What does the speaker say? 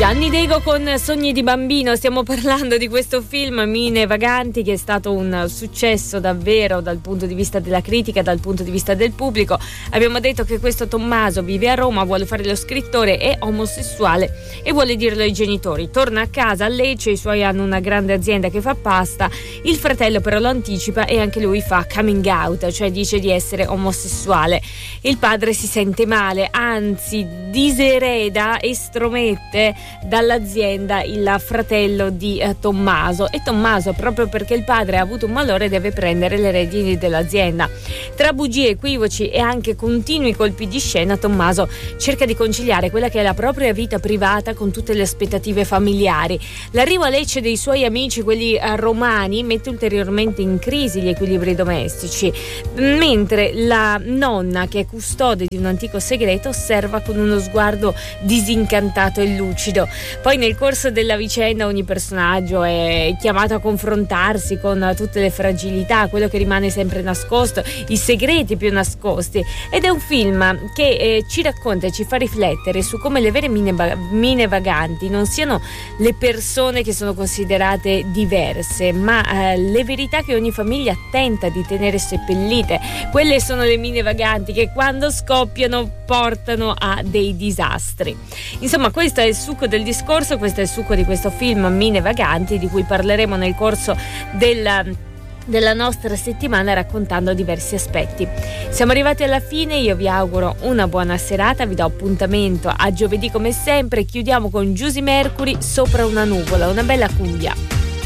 Gianni Dego con Sogni di bambino. Stiamo parlando di questo film Mine Vaganti, che è stato un successo davvero dal punto di vista della critica, dal punto di vista del pubblico. Abbiamo detto che questo Tommaso vive a Roma, vuole fare lo scrittore, è omosessuale e vuole dirlo ai genitori. Torna a casa a Lecce, i suoi hanno una grande azienda che fa pasta, il fratello però lo anticipa e anche lui fa coming out, cioè dice di essere omosessuale. Il padre si sente male, anzi disereda, estromette dall'azienda il fratello di Tommaso, e Tommaso, proprio perché il padre ha avuto un malore, deve prendere le redini dell'azienda. Tra bugie, equivoci e anche continui colpi di scena, Tommaso cerca di conciliare quella che è la propria vita privata con tutte le aspettative familiari. L'arrivo a Lecce dei suoi amici, quelli romani, mette ulteriormente in crisi gli equilibri domestici, mentre la nonna, che è custode di un antico segreto, osserva con uno sguardo disincantato e lucido. Poi nel corso della vicenda ogni personaggio è chiamato a confrontarsi con tutte le fragilità, quello che rimane sempre nascosto, i segreti più nascosti, ed è un film che ci racconta e ci fa riflettere su come le vere mine vaganti non siano le persone che sono considerate diverse, ma le verità che ogni famiglia tenta di tenere seppellite. Quelle sono le mine vaganti che quando scoppiano portano a dei disastri. Insomma, questo è il succo del discorso, questo è il succo di questo film Mine Vaganti, di cui parleremo nel corso della nostra settimana, raccontando diversi aspetti. Siamo arrivati alla fine, io vi auguro una buona serata, vi do appuntamento a giovedì come sempre. Chiudiamo con Giusy Mercury, Sopra una nuvola, una bella cumbia.